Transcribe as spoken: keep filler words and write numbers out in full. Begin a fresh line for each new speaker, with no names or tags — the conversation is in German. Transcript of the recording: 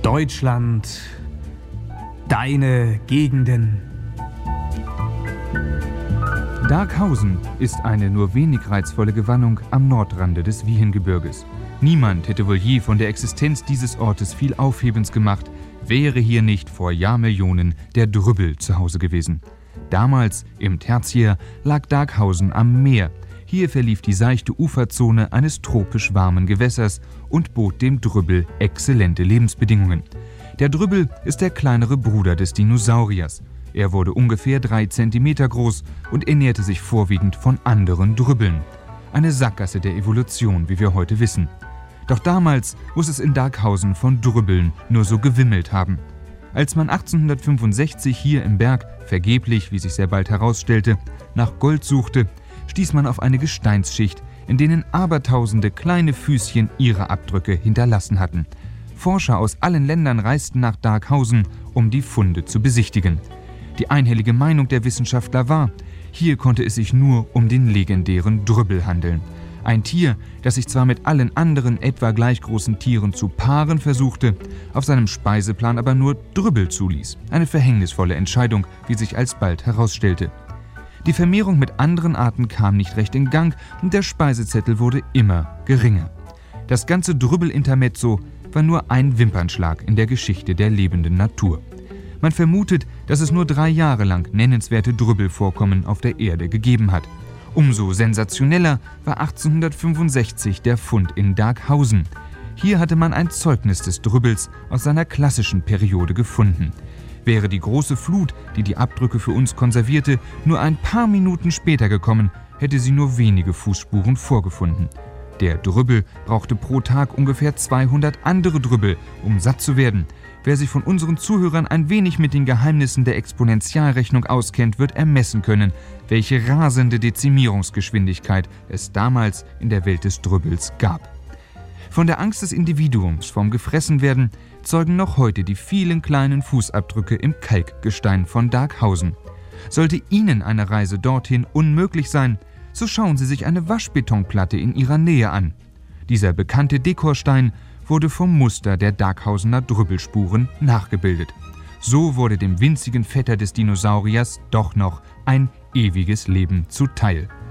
Deutschland, deine Gegenden.
Darkhausen ist eine nur wenig reizvolle Gewannung am Nordrande des Wiehengebirges. Niemand hätte wohl je von der Existenz dieses Ortes viel Aufhebens gemacht, wäre hier nicht vor Jahrmillionen der Drübbel zu Hause gewesen. Damals, im Tertiär, lag Darkhausen am Meer. Hier verlief die seichte Uferzone eines tropisch warmen Gewässers und bot dem Drübbel exzellente Lebensbedingungen. Der Drübbel ist der kleinere Bruder des Dinosauriers. Er wurde ungefähr drei Zentimeter groß und ernährte sich vorwiegend von anderen Drübbeln. Eine Sackgasse der Evolution, wie wir heute wissen. Doch damals muss es in Darkhausen von Drübbeln nur so gewimmelt haben. Als man achtzehnhundertfünfundsechzig hier im Berg, vergeblich, wie sich sehr bald herausstellte, nach Gold suchte, stieß man auf eine Gesteinsschicht, in denen abertausende kleine Füßchen ihre Abdrücke hinterlassen hatten. Forscher aus allen Ländern reisten nach Darkhausen, um die Funde zu besichtigen. Die einhellige Meinung der Wissenschaftler war, hier konnte es sich nur um den legendären Drübbel handeln. Ein Tier, das sich zwar mit allen anderen etwa gleich großen Tieren zu paaren versuchte, auf seinem Speiseplan aber nur Drübbel zuließ. Eine verhängnisvolle Entscheidung, wie sich alsbald herausstellte. Die Vermehrung mit anderen Arten kam nicht recht in Gang und der Speisezettel wurde immer geringer. Das ganze Drübbel-Intermezzo war nur ein Wimpernschlag in der Geschichte der lebenden Natur. Man vermutet, dass es nur drei Jahre lang nennenswerte Drübbelvorkommen auf der Erde gegeben hat. Umso sensationeller war achtzehnhundertfünfundsechzig der Fund in Darkhausen. Hier hatte man ein Zeugnis des Drübbels aus seiner klassischen Periode gefunden. Wäre die große Flut, die die Abdrücke für uns konservierte, nur ein paar Minuten später gekommen, hätte sie nur wenige Fußspuren vorgefunden. Der Drübbel brauchte pro Tag ungefähr zweihundert andere Drübbel, um satt zu werden. Wer sich von unseren Zuhörern ein wenig mit den Geheimnissen der Exponentialrechnung auskennt, wird ermessen können, welche rasende Dezimierungsgeschwindigkeit es damals in der Welt des Drübbels gab. Von der Angst des Individuums vorm Gefressenwerden zeugen noch heute die vielen kleinen Fußabdrücke im Kalkgestein von Darkhausen. Sollte Ihnen eine Reise dorthin unmöglich sein, so schauen Sie sich eine Waschbetonplatte in Ihrer Nähe an. Dieser bekannte Dekorstein wurde vom Muster der Darkhausener Drübbelspuren nachgebildet. So wurde dem winzigen Vetter des Dinosauriers doch noch ein ewiges Leben zuteil.